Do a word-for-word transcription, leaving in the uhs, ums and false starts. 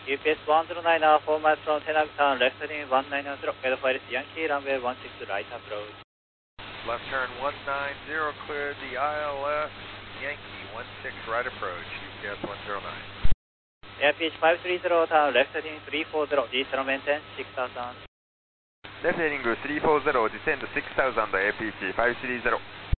U P S one zero nine er, four miles from ten turn, left heading one nine zero, Quebec Flight Yankee, runway one six right approach. Left turn one nine zero, cleared the I L S, Yankee one six right approach, U P S one zero nine. Airfield five three zero, turn left heading three four zero, descend maintain six thousand. Left heading three four zero, descend six thousand, A P H five three zero.